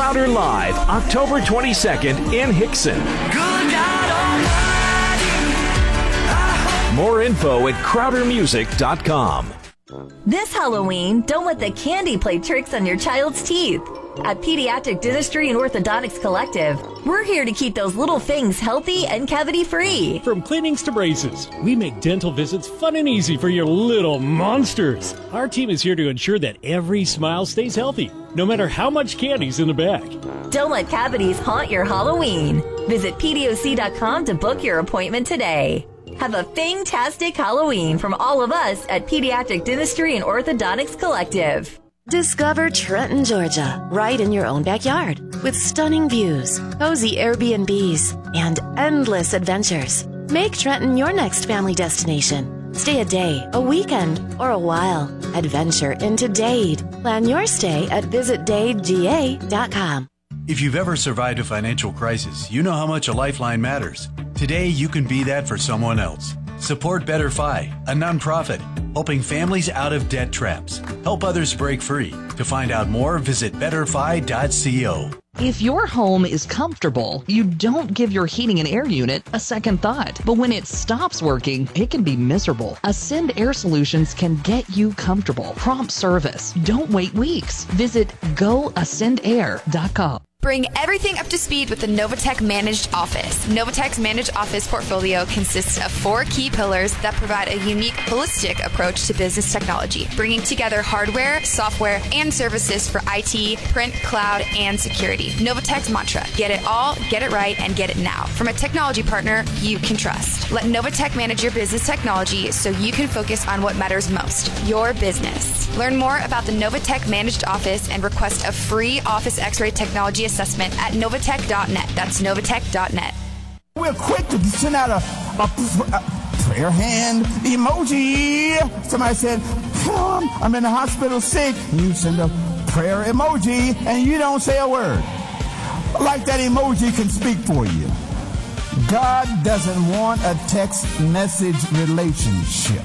Crowder Live, October 22nd in Hickson. More info at crowdermusic.com. This Halloween, don't let the candy play tricks on your child's teeth. At Pediatric Dentistry and Orthodontics Collective, we're here to keep those little things healthy and cavity-free. From cleanings to braces, we make dental visits fun and easy for your little monsters. Our team is here to ensure that every smile stays healthy, no matter how much candy's in the bag. Don't let cavities haunt your Halloween. Visit PDOC.com to book your appointment today. Have a fantastic Halloween from all of us at Pediatric Dentistry and Orthodontics Collective. Discover Trenton, Georgia, right in your own backyard, with stunning views, cozy Airbnbs, and endless adventures. Make Trenton your next family destination. Stay a day, a weekend, or a while. Adventure into Dade. Plan your stay at visitdadega.com. If you've ever survived a financial crisis, you know how much a lifeline matters. Today, you can be that for someone else. Support Better Fi, a nonprofit helping families out of debt traps. Help others break free. To find out more, visit betterfi.co. If your home is comfortable, you don't give your heating and air unit a second thought. But when it stops working, it can be miserable. Ascend Air Solutions can get you comfortable. Prompt service. Don't wait weeks. Visit goascendair.com. Bring everything up to speed with the Novatech Managed Office. Novatech's Managed Office portfolio consists of 4 key pillars that provide a unique, holistic approach to business technology, bringing together hardware, software, and services for IT, print, cloud, and security. Novatech's mantra: get it all, get it right, and get it now. From a technology partner you can trust. Let Novatech manage your business technology so you can focus on what matters most, your business. Learn more about the Novatech Managed Office and request a free Office X-ray technology assessment at novatech.net. That's novatech.net. We're quick to send out a prayer hand emoji. Somebody said, Tom, I'm in the hospital sick. You send a prayer emoji and you don't say a word. Like that emoji can speak for you. God doesn't want a text message relationship.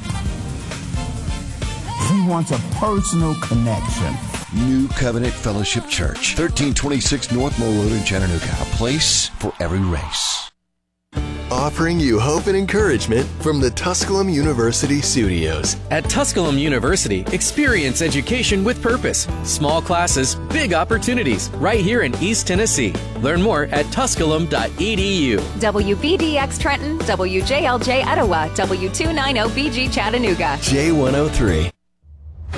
He wants a personal connection. New Covenant Fellowship Church, 1326 North Mill Road in Chattanooga, a place for every race. Offering you hope and encouragement from the Tusculum University studios. At Tusculum University, experience education with purpose. Small classes, big opportunities, right here in East Tennessee. Learn more at tusculum.edu. WBDX Trenton, WJLJ Etowah, W290BG Chattanooga. J103.